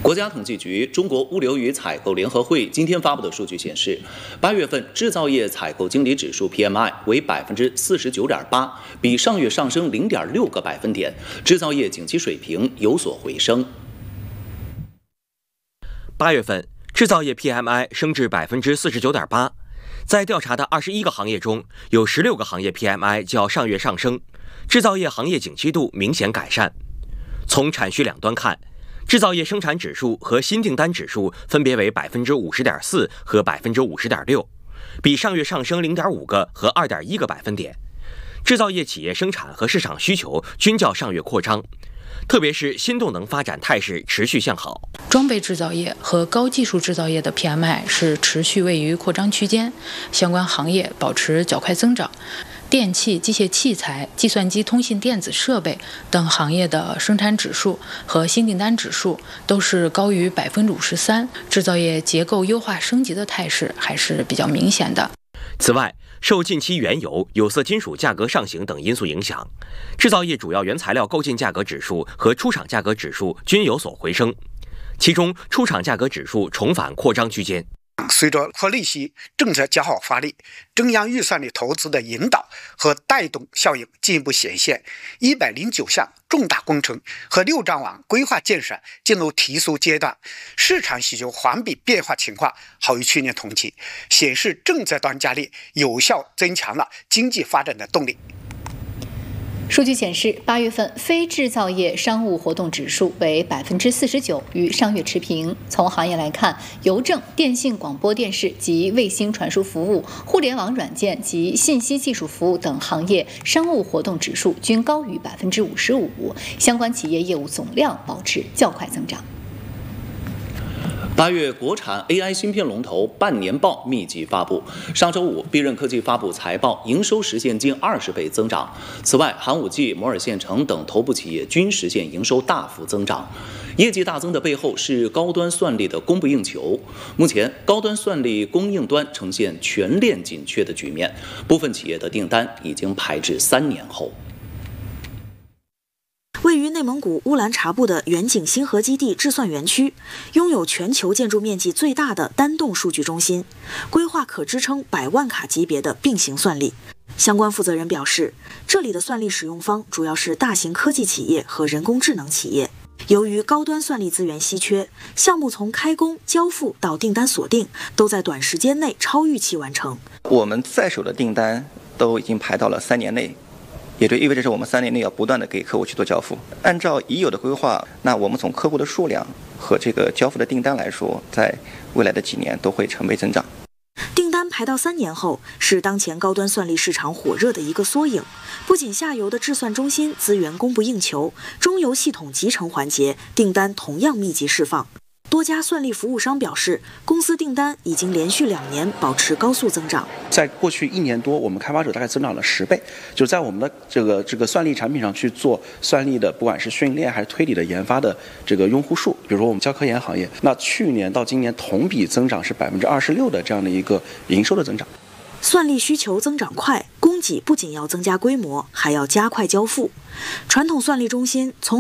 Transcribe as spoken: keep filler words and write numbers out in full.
国家统计局、中国物流与采购联合会今天发布的数据显示，八月份制造业采购经理指数 P M I 为百分之四十九点八，比上月上升零点六个百分点，制造业景气水平有所回升。 八月份制造业 P M I 升至百分之四十九点八，在调查的二十一个行业中，有十六个行业 P M I 较上月上升，制造业行业景气度明显改善。从产需两端看，制造业生产指数和新订单指数分别为百分之五十点四和百分之五十点六，比上月上升零点五个和二点一个百分点。制造业企业生产和市场需求均较上月扩张，特别是新动能发展态势持续向好。 装备制造业和高技术制造业的 P M I 是持续位于扩张区间，相关行业保持较快增长。电气、机械器材、计算机、通信电子设备等行业的生产指数和新订单指数都是高于百分之五十三，制造业结构优化升级的态势还是比较明显的。 此外，受近期原油、有色金属价格上行等因素影响，制造业主要原材料购进价格指数和出厂价格指数均有所回升，其中出厂价格指数重返扩张区间。 随着扩内需政策较好发力，中央预算的投资的引导和带动效应进一步显现，一百零九项重大工程和六张网规划建设进入提速阶段，市场需求环比变化情况好于去年同期，显示政策端加力有效增强了经济发展的动力。 数据显示，八月份非制造业商务活动指数为百分之四十九，与上月持平。从行业来看，邮政、电信、广播电视及卫星传输服务、互联网软件及信息技术服务等行业商务活动指数均高于百分之五十五，相关企业业务总量保持较快增长。 八月国产 A I 芯片龙头半年报密集发布，上周五必任科技发布财报，营收实现近二十倍增长。此外，寒武纪、摩尔线程等头部企业均实现营收大幅增长。业绩大增的背后是高端算力的供不应求。目前，高端算力供应端呈现全链紧缺的局面，部分企业的订单已经排至三年后。 位于内蒙古乌兰察布的远景星河基地智算园区，拥有全球建筑面积最大的单栋数据中心，规划可支撑百万卡级别的并行算力。相关负责人表示，这里的算力使用方主要是大型科技企业和人工智能企业。由于高端算力资源稀缺，项目从开工、交付到订单锁定，都在短时间内超预期完成。 我们在手的订单都已经排到了三年内。也就意味着是我们三年内要不断的给客户去做交付。按照已有的规划，那我们从客户的数量和这个交付的订单来说，在未来的几年都会成倍增长。 订单排到三年后，是当前高端算力市场火热的一个缩影。不仅下游的智算中心资源供不应求，中游系统集成环节订单同样密集释放。多家算力服务商表示，公司订单已经连续两年保持高速增长。 在过去一年多，我们开发者大概增长了十倍，就在我们的这个这个算力产品上去做算力的，不管是训练还是推理的研发的这个用户数，比如说我们教科研行业，那去年到今年同比增长是百分之二十六的这样的一个营收的增长。 算力需求增长快，供给不仅要增加规模，还要加快交付。传统算力中心从